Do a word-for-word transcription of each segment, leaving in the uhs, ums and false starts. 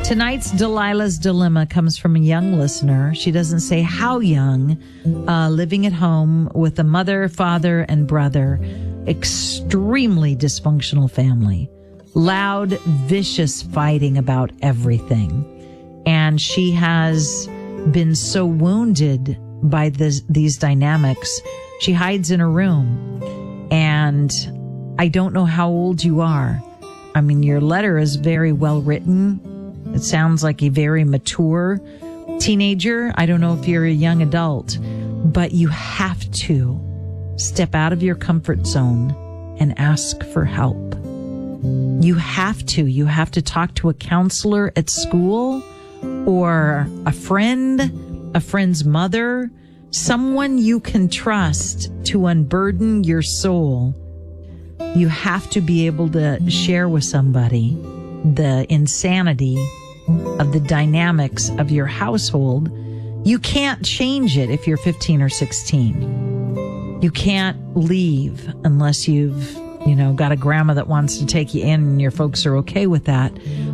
Tonight's Delilah's Dilemma comes from a young listener. She doesn't say how young, uh, living at home with a mother, father, and brother. Extremely dysfunctional family. Loud, vicious fighting about everything. And she has been so wounded by this, these dynamics. She hides in her room. And I don't know how old you are. I mean, your letter is very well written. It sounds like a very mature teenager. I don't know if you're a young adult, but you have to step out of your comfort zone and ask for help. You have to. You have to talk to a counselor at school or a friend, a friend's mother, someone you can trust to unburden your soul. You have to be able to share with somebody the insanity of the dynamics of your household. You can't change it if you're fifteen or sixteen. You can't leave unless you've, you know, got a grandma that wants to take you in and your folks are okay with that.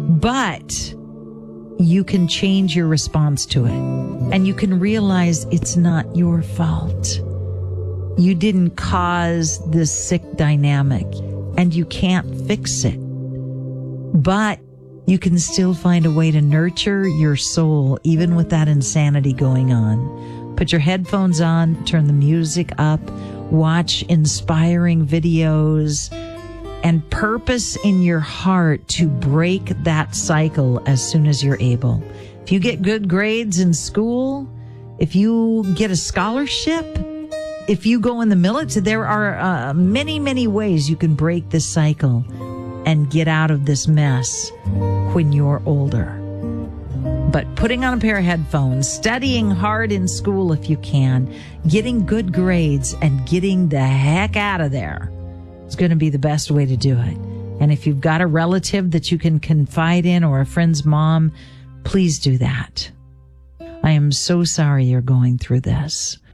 But you can change your response to it. And you can realize it's not your fault. You didn't cause this sick dynamic and you can't fix it. But you can still find a way to nurture your soul, even with that insanity going on. Put your headphones on, turn the music up, watch inspiring videos, and purpose in your heart to break that cycle as soon as you're able. If you get good grades in school, if you get a scholarship, if you go in the military, there are uh, many, many ways you can break this cycle and get out of this mess when you're older. But putting on a pair of headphones, studying hard in school if you can, getting good grades, and getting the heck out of there is going to be the best way to do it. And if you've got a relative that you can confide in or a friend's mom, please do that. I am so sorry you're going through this.